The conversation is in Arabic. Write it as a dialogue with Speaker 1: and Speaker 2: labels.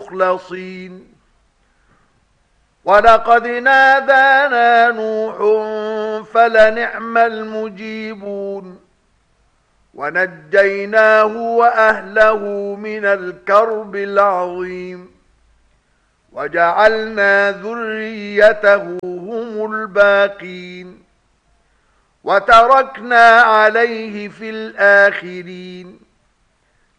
Speaker 1: المخلصين ولقد نادانا نوح فلنعم المجيبون ونجيناه وأهله من الكرب العظيم وجعلنا ذريته هم الباقين وتركنا عليه في الآخرين